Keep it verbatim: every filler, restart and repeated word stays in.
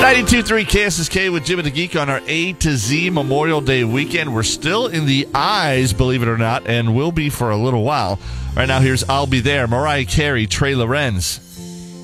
ninety-two point three K S S K with Jim and the Geek on our A to Z Memorial Day weekend. We're still in the eyes, believe it or not, and will be for a little while. Right now, here's I'll Be There, Mariah Carey, Trey Lorenz.